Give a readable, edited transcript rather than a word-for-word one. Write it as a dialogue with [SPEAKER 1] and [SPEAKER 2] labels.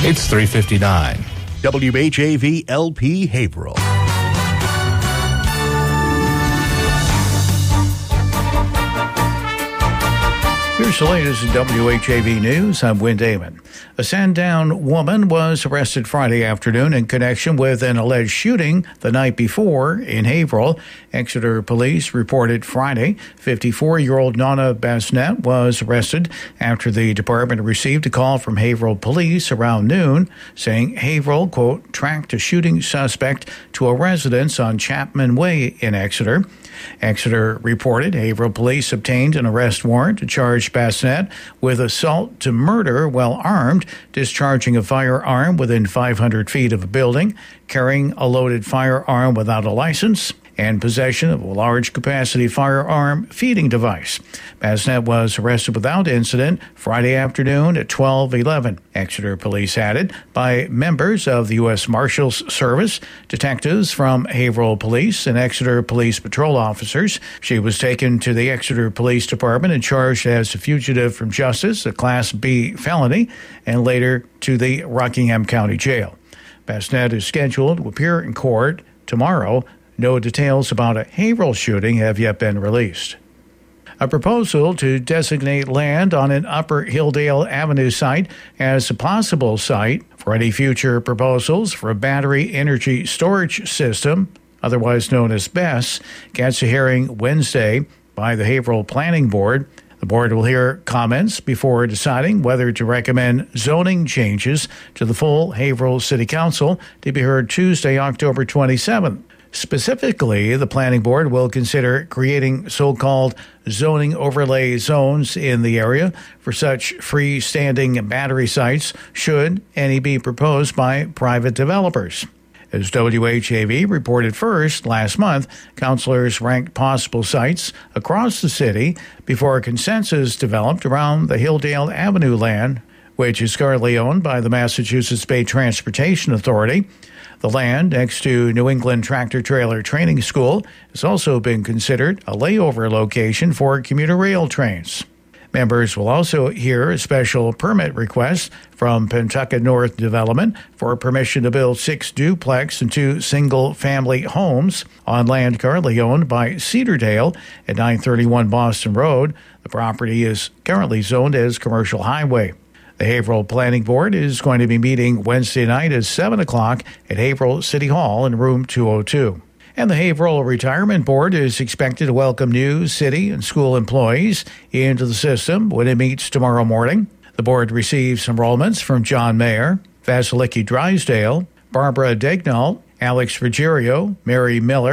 [SPEAKER 1] It's 3:59.
[SPEAKER 2] WHAV LP Haverhill. Here's the latest in WHAV News. I'm Wynn Damon. A Sandown woman was arrested Friday afternoon in connection with an alleged shooting the night before in Haverhill. Exeter police reported Friday 54-year-old Nana Basnet was arrested after the department received a call from Haverhill police around noon saying Haverhill, quote, tracked a shooting suspect to a residence on Chapman Way in Exeter. Exeter reported Haverhill police obtained an arrest warrant to charge Basnet with assault to murder while armed, discharging a firearm within 500 feet of a building, carrying a loaded firearm without a license, and possession of a large-capacity firearm feeding device. Basnet was arrested without incident Friday afternoon at 12:11. Exeter police added by members of the U.S. Marshals Service, detectives from Haverhill Police, and Exeter Police patrol officers. She was taken to the Exeter Police Department and charged as a fugitive from justice, a Class B felony, and later to the Rockingham County Jail. Basnet is scheduled to appear in court tomorrow. No details about a Haverhill shooting have yet been released. A proposal to designate land on an Upper Hilldale Avenue site as a possible site for any future proposals for a battery energy storage system, otherwise known as BESS, gets a hearing Wednesday by the Haverhill Planning Board. The board will hear comments before deciding whether to recommend zoning changes to the full Haverhill City Council to be heard Tuesday, October 27th. Specifically, the planning board will consider creating so-called zoning overlay zones in the area for such freestanding battery sites should any be proposed by private developers. As WHAV reported first last month, councilors ranked possible sites across the city before a consensus developed around the Hilldale Avenue land, which is currently owned by the Massachusetts Bay Transportation Authority. The land next to New England Tractor Trailer Training School has also been considered a layover location for commuter rail trains. Members will also hear a special permit request from Pentucket North Development for permission to build 6 duplex and 2 single-family homes on land currently owned by Cedardale at 931 Boston Road. The property is currently zoned as commercial highway. The Haverhill Planning Board is going to be meeting Wednesday night at 7 o'clock at Haverhill City Hall in room 202. And the Haverhill Retirement Board is expected to welcome new city and school employees into the system when it meets tomorrow morning. The board receives enrollments from John Mayer, Vasiliki Drysdale, Barbara Dagnall, Alex Ruggiero, Mary Miller,